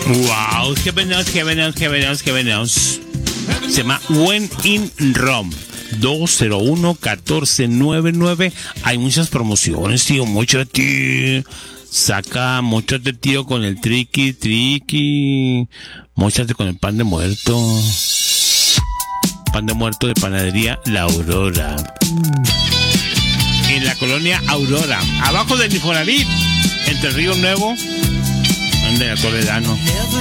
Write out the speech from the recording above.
Wow, qué venenos. Se llama When in Rome. 201-1499. Hay muchas promociones, tío. Saca, móchate, tío, con el triqui. Móchate con el pan de muerto. Pan de muerto de panadería La Aurora. En la colonia Aurora. Abajo del Infonavit. Entre Río Nuevo. Ande a Toledano.